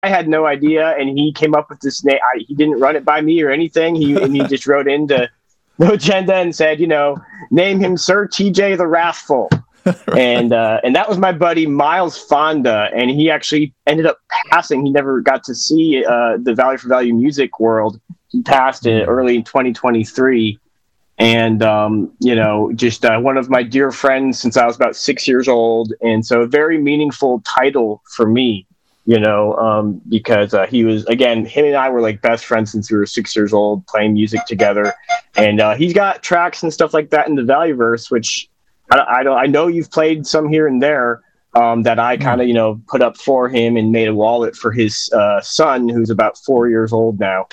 I had no idea, and he came up with this name. He didn't run it by me or anything. He just wrote into No Agenda and said, name him Sir TJ the Wrathful. And that was my buddy Miles Fonda, and he actually ended up passing. He never got to see the Value for Value music world. He passed in early in 2023. And, just one of my dear friends since I was about 6 years old. And so a very meaningful title for me, because he was, again, him and I were like best friends since we were 6 years old, playing music together. And he's got tracks and stuff like that in the Valueverse, which I know you've played some here and there that I kind of, put up for him and made a wallet for his son, who's about 4 years old now.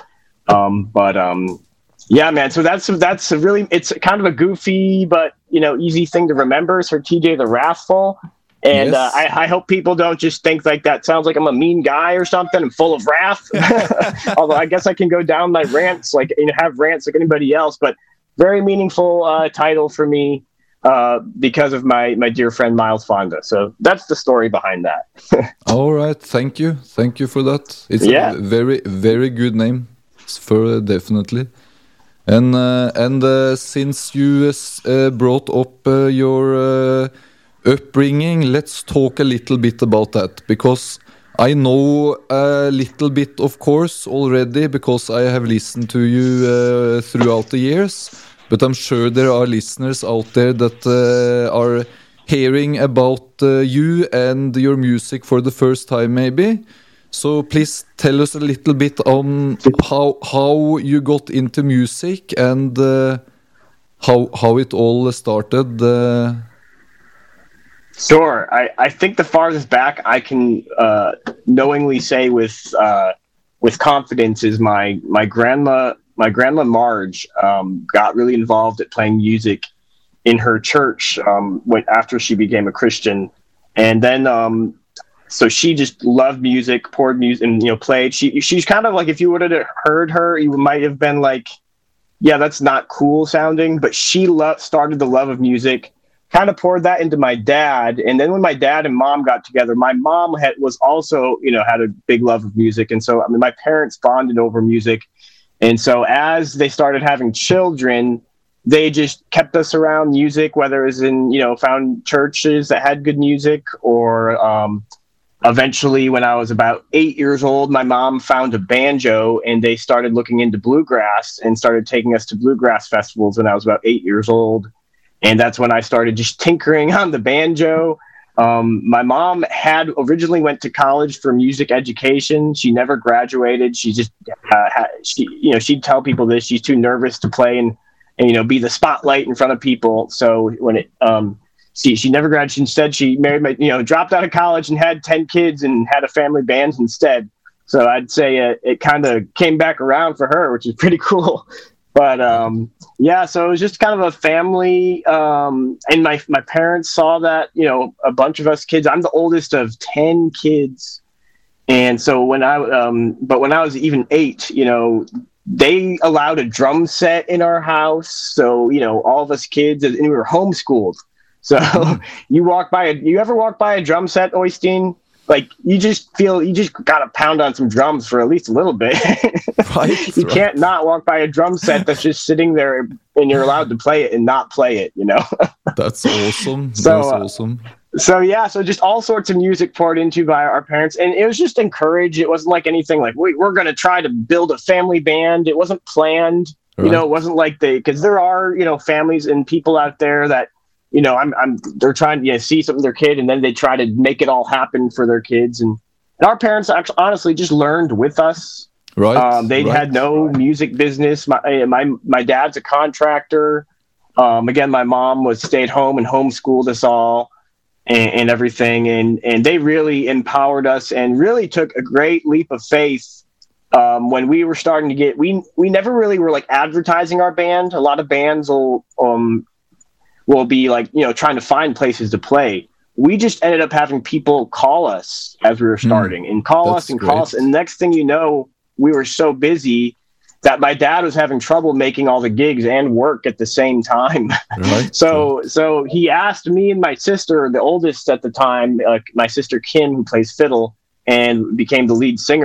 Yeah, man. So that's a really, it's kind of a goofy, but, easy thing to remember. Sir TJ the Wrathful. And Yes. I hope people don't just think like that sounds like I'm a mean guy or something and full of wrath. Although I guess I can go down my rants, have rants like anybody else, but very meaningful title for me because of my dear friend Miles Fonda. So that's the story behind that. All right, thank you for that. It's Yeah. a very, very good name, for definitely. And since you brought up your upbringing, let's talk a little bit about that, because I know a little bit, of course, already, because I have listened to you throughout the years. But I'm sure there are listeners out there that are hearing about you and your music for the first time, maybe. So please tell us a little bit on how you got into music and how it all started. Sure. I think the farthest back I can knowingly say with confidence is my grandma Marge got really involved at playing music in her church after she became a Christian, and then so she just loved music, poured music, and played. She's kind of like, if you would have heard her, you might have been like, yeah, that's not cool sounding, but she started the love of music, kind of poured that into my dad. And then when my dad and mom got together, my mom was also, had a big love of music. And so, my parents bonded over music. And so as they started having children, they just kept us around music, whether it was in, found churches that had good music, or eventually when I was about 8 years old, my mom found a banjo and they started looking into bluegrass and started taking us to bluegrass festivals when I was about 8 years old. And that's when I started just tinkering on the banjo. My mom had originally went to college for music education. She never graduated. She just, she'd tell people this. She's too nervous to play and be the spotlight in front of people. So when she never graduated. Instead, she married dropped out of college and had 10 kids and had a family band instead. So I'd say it kind of came back around for her, which is pretty cool. But yeah, so it was just kind of a family, and my parents saw that, a bunch of us kids. I'm the oldest of 10 kids, and so when I was even 8, they allowed a drum set in our house. So all of us kids, and we were homeschooled. So you ever walk by a drum set, Oystein? Like you just got to pound on some drums for at least a little bit. Right, You can't not walk by a drum set that's just sitting there and you're allowed to play it and not play it, That's awesome. So, That's awesome. So yeah, so just all sorts of music poured into by our parents, and it was just encouraged. It wasn't like anything like we're going to try to build a family band. It wasn't planned. Right. It wasn't like because there are families and people out there that they're trying to see something in their kid, and then they try to make it all happen for their kids. And our parents actually, honestly, just learned with us. Right. They had no music business. My dad's a contractor. Again, my mom was stay at home and homeschooled us all and everything. And they really empowered us and really took a great leap of faith. When we were starting to we never really were like advertising our band. A lot of bands will be like, trying to find places to play. We just ended up having people call us as we were starting and call us. And next thing you know, we were so busy that my dad was having trouble making all the gigs and work at the same time. Right. So he asked me and my sister, the oldest at the time, my sister Kim, who plays fiddle and became the lead singer